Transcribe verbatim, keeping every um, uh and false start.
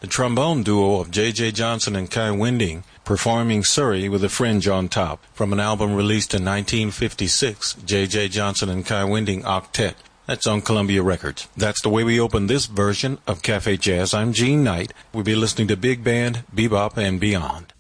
the trombone duo of J J Johnson and Kai Winding, performing Surrey with a Fringe on top, from an album released in nineteen fifty-six, J J Johnson and Kai Winding Octet. That's on Columbia Records. That's the way we open this version of Cafe Jazz. I'm Gene Knight. We'll be listening to big band, bebop, and beyond.